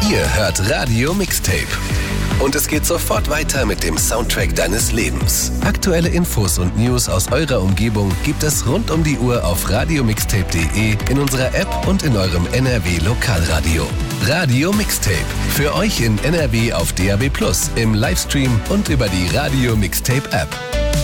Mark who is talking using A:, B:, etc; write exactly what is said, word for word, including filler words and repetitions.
A: Ihr hört Radio Mixtape. Und es geht sofort weiter mit dem Soundtrack deines Lebens. Aktuelle Infos und News aus eurer Umgebung gibt es rund um die Uhr auf radiomixtape punkt de, in unserer App und in eurem N R W-Lokalradio. Radio Mixtape. Für euch in N R W auf D A B plus, im Livestream und über die Radio Mixtape App.